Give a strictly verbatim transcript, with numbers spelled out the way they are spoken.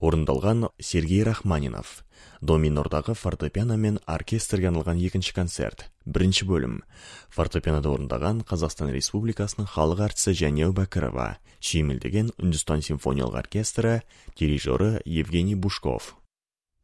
Орындалған Сергей Рахманинов. До минордағы фортепиано мен оркестрге арналған екінші концерт. Бірінші бөлім. Фортепианода орындаған Қазақстан Республикасының халық әртісі Жәнеу Бәкірова. Сүйемелдеген Үндістан симфониялық оркестрі, дирижері Евгений Бушков.